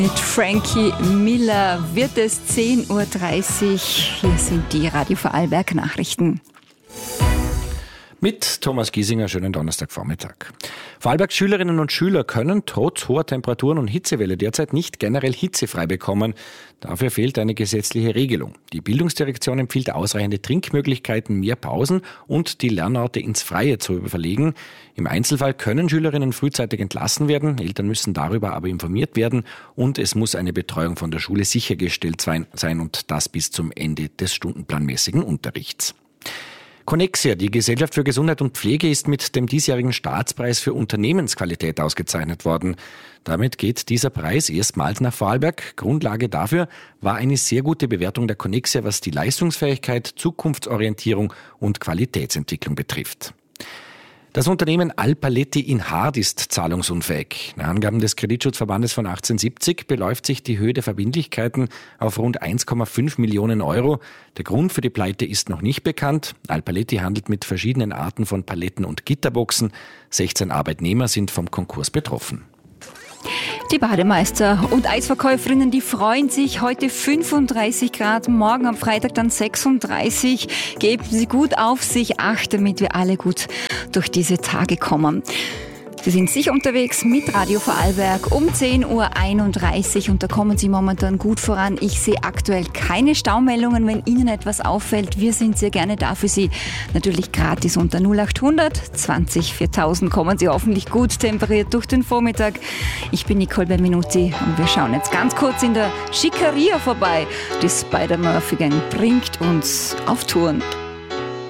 Mit Frankie Miller wird es 10.30 Uhr. Hier sind die Radio Vorarlberg Nachrichten. Mit Thomas Giesinger, schönen Donnerstagvormittag. Vorarlbergs Schülerinnen und Schüler können trotz hoher Temperaturen und Hitzewelle derzeit nicht generell hitzefrei bekommen. Dafür fehlt eine gesetzliche Regelung. Die Bildungsdirektion empfiehlt ausreichende Trinkmöglichkeiten, mehr Pausen und die Lernorte ins Freie zu verlegen. Im Einzelfall können Schülerinnen frühzeitig entlassen werden. Eltern müssen darüber aber informiert werden und es muss eine Betreuung von der Schule sichergestellt sein und das bis zum Ende des stundenplanmäßigen Unterrichts. Connexia, die Gesellschaft für Gesundheit und Pflege, ist mit dem diesjährigen Staatspreis für Unternehmensqualität ausgezeichnet worden. Damit geht dieser Preis erstmals nach Vorarlberg. Grundlage dafür war eine sehr gute Bewertung der Connexia, was die Leistungsfähigkeit, Zukunftsorientierung und Qualitätsentwicklung betrifft. Das Unternehmen Alpaletti in Hard ist zahlungsunfähig. Nach Angaben des Kreditschutzverbandes von 1870 beläuft sich die Höhe der Verbindlichkeiten auf rund 1,5 Millionen Euro. Der Grund für die Pleite ist noch nicht bekannt. Alpaletti handelt mit verschiedenen Arten von Paletten und Gitterboxen. 16 Arbeitnehmer sind vom Konkurs betroffen. Die Bademeister und Eisverkäuferinnen, die freuen sich. Heute 35 Grad, morgen am Freitag dann 36. Geben Sie gut auf sich Acht, damit wir alle gut durch diese Tage kommen. Sie sind sicher unterwegs mit Radio Vorarlberg um 10.31 Uhr und da kommen Sie momentan gut voran. Ich sehe aktuell keine Staumeldungen, wenn Ihnen etwas auffällt. Wir sind sehr gerne da für Sie. Natürlich gratis unter 0800 20 4000 kommen Sie hoffentlich gut temperiert durch den Vormittag. Ich bin Nicole Benvenuti und wir schauen jetzt ganz kurz in der Schickeria vorbei. Die Spider-Murphy Gang bringt uns auf Touren.